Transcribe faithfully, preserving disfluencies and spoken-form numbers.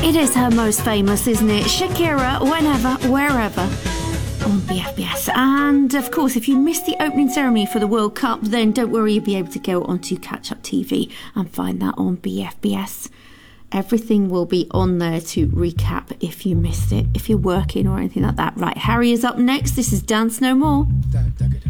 It is her most famous, isn't it? Shakira, whenever, wherever, on B F B S. And of course, if you missed the opening ceremony for the World Cup, then don't worry, you'll be able to go onto Catch Up T V and find that on B F B S. Everything will be on there to recap if you missed it, if you're working or anything like that. Right, Harry is up next. This is Dance No More.